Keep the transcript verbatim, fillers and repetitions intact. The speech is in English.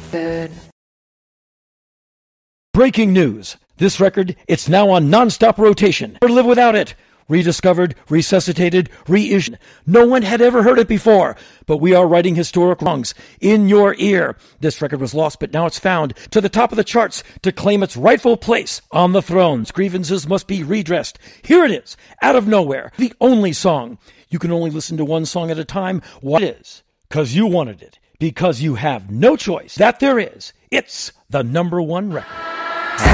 Good. Breaking news. This record, it's now on non-stop rotation. Never live without it. Rediscovered, resuscitated, reissued. No one had ever heard it before, but we are righting historic wrongs in your ear. This record was lost, but now it's found to the top of the charts to claim its rightful place on the throne. Grievances must be redressed. Here it is, out of nowhere, the only song. You can only listen to one song at a time. What it is? Because you wanted it. Because you have no choice. That there is. It's the number one record.